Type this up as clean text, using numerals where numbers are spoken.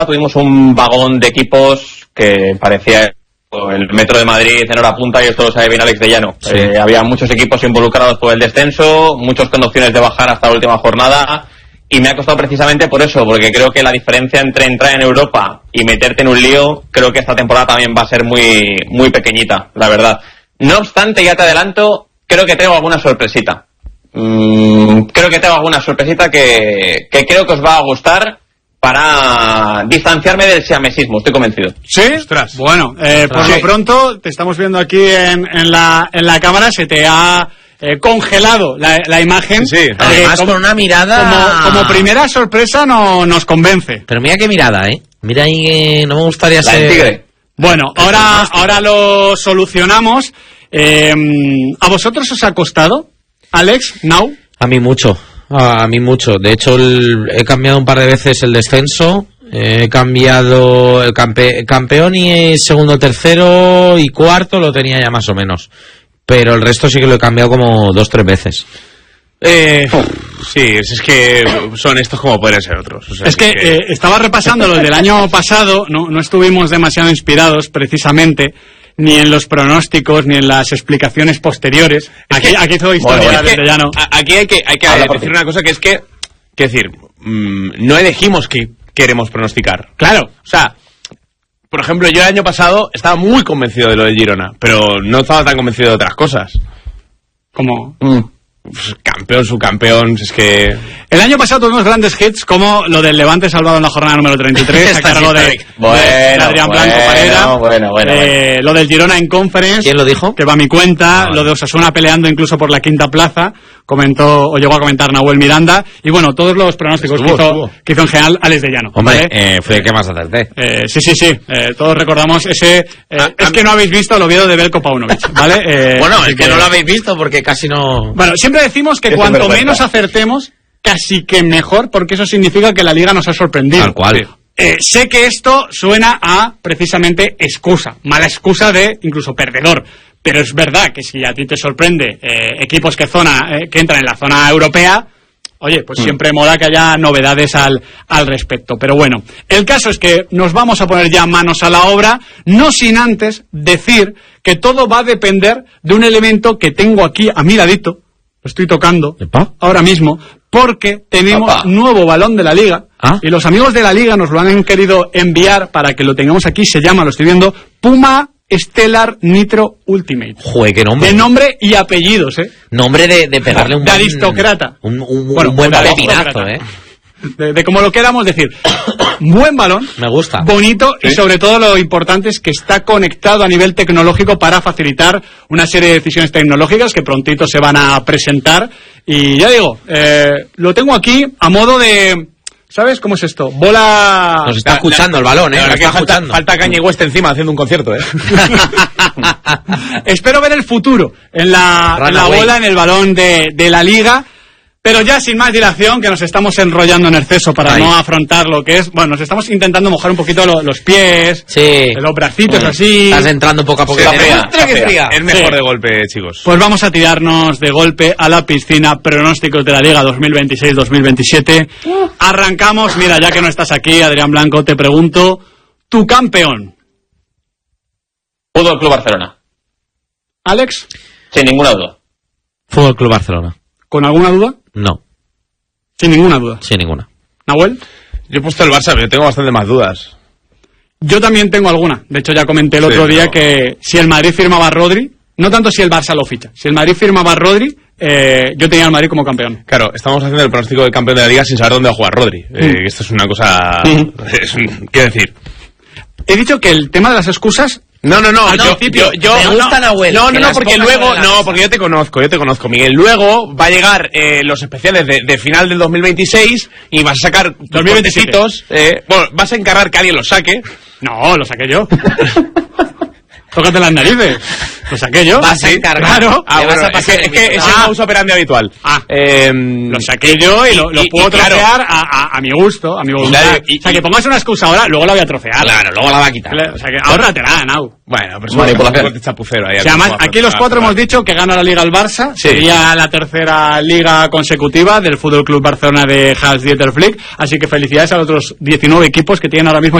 tuvimos un vagón de equipos que parecía el Metro de Madrid en hora punta, y esto lo sabe bien Alex de Llano. Sí. Había muchos equipos involucrados por el descenso, muchos con opciones de bajar hasta la última jornada, y me ha costado precisamente por eso, porque creo que la diferencia entre entrar en Europa y meterte en un lío, creo que esta temporada también va a ser muy, muy pequeñita, la verdad. No obstante, ya te adelanto, creo que tengo alguna sorpresita. Creo que tengo alguna sorpresita que creo que os va a gustar para distanciarme del siamesismo, estoy convencido. ¿Sí? Ostras. Bueno, por lo pronto, te estamos viendo aquí en la cámara, se te ha congelado la imagen. Sí. Además con una mirada... Como primera sorpresa nos convence. Pero mira qué mirada, Mira ahí, no me gustaría ser... tigre. Bueno, ahora lo solucionamos. ¿A vosotros os ha costado, Alex, Now? A mí mucho. De hecho, he cambiado un par de veces el descenso. He cambiado el campeón y segundo, tercero y cuarto lo tenía ya más o menos. Pero el resto sí que lo he cambiado como 2-3 veces. Sí, es que son estos como pueden ser otros. O sea, es que estaba repasando los del año pasado, no estuvimos demasiado inspirados precisamente ni en los pronósticos ni en las explicaciones posteriores. Aquí todo historia desde Llano. Aquí hay que decir una cosa, que es que decir, no elegimos que queremos pronosticar. Claro. O sea, por ejemplo, yo el año pasado estaba muy convencido de lo del Girona, pero no estaba tan convencido de otras cosas. ¿Cómo? Pues campeón, subcampeón, es que... El año pasado tuvimos grandes hits como lo del Levante salvado en la jornada número 33 a cargo de Adrián Blanco Parera. Bueno. Lo del Girona en Conference. ¿Quién lo dijo? Que va a mi cuenta. Lo de Osasuna peleando incluso por la quinta plaza. Llegó a comentar Nahuel Miranda. Y bueno, todos los pronósticos que hizo en general Alex de Llano. Hombre, fue el que más acerté. Sí. Todos recordamos ese... es que no habéis visto el Oviedo de Belko Paunovic, ¿vale? Bueno, es que no lo habéis visto porque casi no... Bueno, siempre decimos que cuanto menos acertemos, casi que mejor, porque eso significa que la Liga nos ha sorprendido. Tal cual. Sé que esto suena a, precisamente, mala excusa de incluso perdedor. Pero es verdad que si a ti te sorprende equipos que entran en la zona europea, oye, pues siempre mola que haya novedades al respecto. Pero bueno, el caso es que nos vamos a poner ya manos a la obra, no sin antes decir que todo va a depender de un elemento que tengo aquí a mi ladito, lo estoy tocando ahora mismo, porque tenemos nuevo balón de la Liga, y los amigos de la Liga nos lo han querido enviar para que lo tengamos aquí. Se llama, lo estoy viendo, Puma Stellar Nitro Ultimate. Joder, qué nombre. De nombre y apellidos, Nombre de pegarle un buen... De aristócrata. Un buen pepinazo, De como lo queramos decir. Buen balón. Me gusta. Bonito, y sobre todo lo importante es que está conectado a nivel tecnológico para facilitar una serie de decisiones tecnológicas que prontito se van a presentar. Y ya digo, lo tengo aquí a modo de... ¿Sabes cómo es esto? Bola... Nos está escuchando el balón, Falta Kanye West encima haciendo un concierto, Espero ver el futuro en la bola, en el balón de la Liga. Pero ya sin más dilación, que nos estamos enrollando en exceso para no afrontar lo que es... Bueno, nos estamos intentando mojar un poquito los pies, los bracitos así... Estás entrando poco a poco. Es mejor de golpe, chicos. Pues vamos a tirarnos de golpe a la piscina. Pronósticos de la Liga 2026-2027. Arrancamos. Mira, ya que no estás aquí, Adrián Blanco, te pregunto, ¿tu campeón? Fútbol Club Barcelona. ¿Alex? Sin ninguna duda. Fútbol Club Barcelona. ¿Con alguna duda? No. Sin ninguna duda. Sin ninguna. ¿Nahuel? Yo he puesto el Barça, pero tengo bastante más dudas. Yo también tengo alguna. De hecho, ya comenté el otro día que si el Madrid firmaba a Rodri, no tanto si el Barça lo ficha, si el Madrid firmaba a Rodri, yo tenía al Madrid como campeón. Claro, estamos haciendo el pronóstico del campeón de la Liga sin saber dónde va a jugar Rodri. Esto es una cosa... ¿Qué decir? He dicho que el tema de las excusas... No, me gusta Nahuel. No, porque luego... No, porque yo te conozco, Miguel. Luego va a llegar los especiales de final del 2026 y vas a sacar 2027. Bueno, vas a encargar que alguien los saque. No, lo saqué yo. tócate las narices. Lo saqué yo. Vas a encargar. Claro. Ah, Te vas bueno, a pasar es que el es Ah. el modus operandi habitual. Lo saqué yo y lo puedo claro. trocear a mi gusto, a mi voluntad. Claro, o sea, que pongas una excusa ahora, luego la voy a trocear. Claro, luego la va a quitar. O sea, que ahórratela, Nau. Bueno, pero Manipulación. es chapucero ahí. O sea, además, aquí los cuatro hemos dicho que gana la Liga el Barça. Sí. Sería la tercera liga consecutiva del Fútbol Club Barcelona de Hans-Dieter Flick. Así que felicidades a los otros 19 equipos que tienen ahora mismo